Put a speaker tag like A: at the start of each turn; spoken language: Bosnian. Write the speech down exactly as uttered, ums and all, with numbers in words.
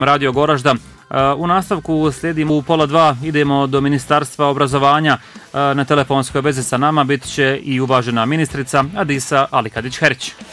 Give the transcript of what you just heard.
A: Radio Goražda. U nastavku slijedimo u pola dva, idemo do Ministarstva obrazovanja. Na telefonskoj vezi sa nama bit će i uvažena ministrica Adisa Alikadić-Herić.